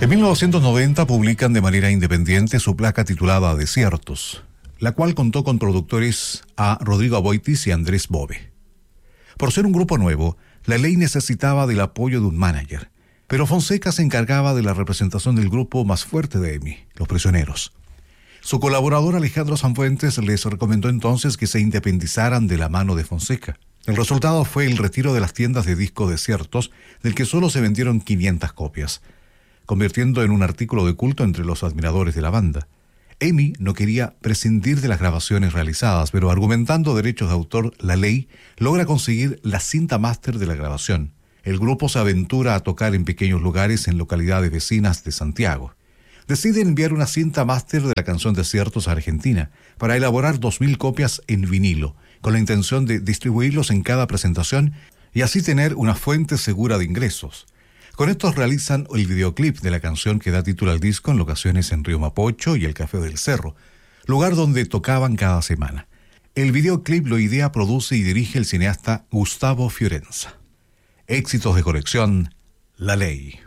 En 1990 publican de manera independiente su placa titulada Desiertos, la cual contó con productores a Rodrigo Aboitis y Andrés Bove. Por ser un grupo nuevo, La Ley necesitaba del apoyo de un manager, pero Fonseca se encargaba de la representación del grupo más fuerte de EMI, Los Prisioneros. Su colaborador Alejandro Sanfuentes les recomendó entonces que se independizaran de la mano de Fonseca. El resultado fue el retiro de las tiendas de discos Desiertos, del que solo se vendieron 500 copias, convirtiendo en un artículo de culto entre los admiradores de la banda. EMI no quería prescindir de las grabaciones realizadas, pero argumentando derechos de autor, La Ley logra conseguir la cinta máster de la grabación. El grupo se aventura a tocar en pequeños lugares en localidades vecinas de Santiago. Decide enviar una cinta máster de la canción Desiertos a Argentina para elaborar 2.000 copias en vinilo, con la intención de distribuirlos en cada presentación y así tener una fuente segura de ingresos. Con estos realizan el videoclip de la canción que da título al disco en locaciones en Río Mapocho y el Café del Cerro, lugar donde tocaban cada semana. El videoclip lo idea, produce y dirige el cineasta Gustavo Fiorenza. Éxitos de colección, La Ley.